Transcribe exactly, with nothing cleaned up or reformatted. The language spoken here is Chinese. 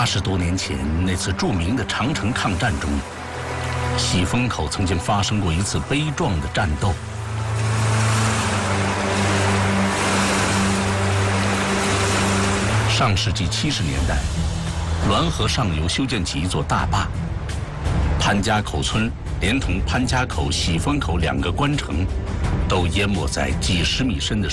十多年前那次著名的长城抗战中，喜峰口曾经发生过一次悲壮的战斗。上世纪七十年代，滦河上游修建起一座大坝，潘家口村连同潘家口、喜峰口两个关城，都淹没在几十米深的